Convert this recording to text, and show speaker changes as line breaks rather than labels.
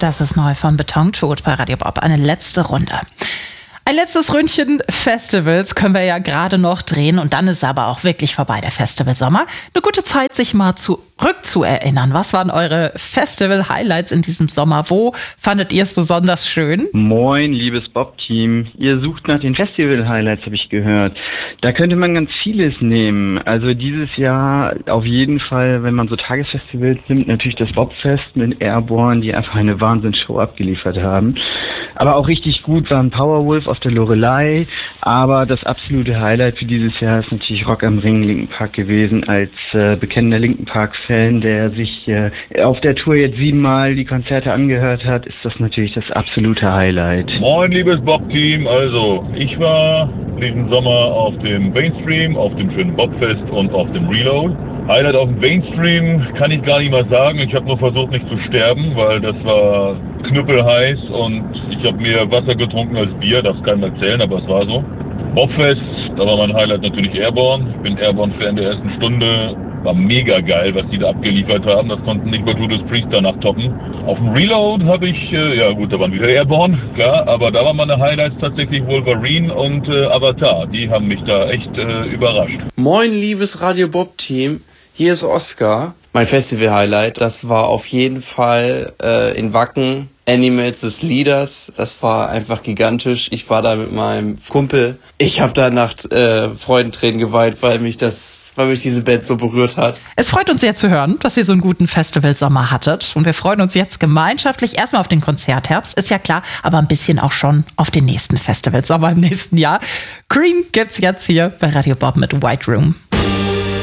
Das ist neu von Betontod bei Radio Bob. Eine letzte Runde. Ein letztes Ründchen Festivals können wir ja gerade noch drehen und dann ist aber auch wirklich vorbei, der Festivalsommer. Eine gute Zeit, sich mal zurückzuerinnern. Was waren eure Festival-Highlights in diesem Sommer? Wo fandet ihr es besonders schön?
Moin, liebes Bob-Team. Ihr sucht nach den Festival-Highlights, habe ich gehört. Da könnte man ganz vieles nehmen. Also dieses Jahr auf jeden Fall, wenn man so Tagesfestivals nimmt, natürlich das Bobfest mit Airborne, die einfach eine Wahnsinnsshow abgeliefert haben. Aber auch richtig gut waren Powerwolf auf der Loreley, aber das absolute Highlight für dieses Jahr ist natürlich Rock am Ring Linkin Park gewesen, als bekennender Linkin Park-Fan, der sich auf der Tour jetzt 7-mal die Konzerte angehört hat, ist das natürlich das absolute Highlight.
Moin, liebes Bob-Team, also ich war diesen Sommer auf dem Mainstream, auf dem schönen Bobfest und auf dem Reload. Highlight auf dem Mainstream kann ich gar nicht mal sagen. Ich habe nur versucht, nicht zu sterben, weil das war knüppelheiß und ich habe mehr Wasser getrunken als Bier. Darf keinem erzählen, aber es war so. Bobfest, da war mein Highlight natürlich Airborne. Ich bin Airborne-Fan der ersten Stunde. War mega geil, was die da abgeliefert haben. Das konnten nicht mal Judas Priest danach toppen. Auf dem Reload habe ich, ja gut, da waren wieder Airborne, klar. Aber da waren meine Highlights tatsächlich Wolverine und Avatar. Die haben mich da echt überrascht.
Moin, liebes Radio Bob-Team. Hier ist Oskar. Mein Festival-Highlight, das war auf jeden Fall in Wacken, Animals des Leaders. Das war einfach gigantisch. Ich war da mit meinem Kumpel. Ich habe da nach Freudentränen geweint, weil mich diese Band so berührt hat.
Es freut uns sehr zu hören, dass ihr so einen guten Festivalsommer hattet. Und wir freuen uns jetzt gemeinschaftlich erstmal auf den Konzertherbst, ist ja klar, aber ein bisschen auch schon auf den nächsten Festivalsommer im nächsten Jahr. Cream gibt's jetzt hier bei Radio Bob mit White Room.